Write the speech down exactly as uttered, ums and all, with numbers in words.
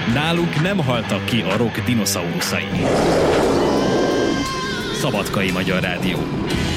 Nálunk nem haltak ki a rock dinoszauruszai. Szabadkai Magyar Rádió.